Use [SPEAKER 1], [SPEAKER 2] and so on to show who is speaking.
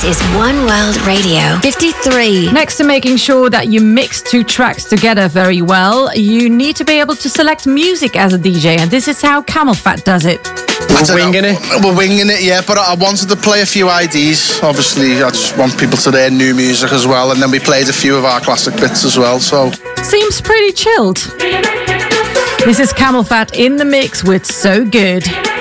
[SPEAKER 1] is One World Radio 53.
[SPEAKER 2] Next to making sure that you mix two tracks together very well, you need to be able to select music as a DJ, and this is how Camel Fat does it.
[SPEAKER 3] We're winging it, yeah, but I wanted to play a few IDs. Obviously, I just want people to learn new music as well, and then we played a few of our classic bits as well, so...
[SPEAKER 2] Seems pretty chilled. This is Camel Fat in the mix with So Good.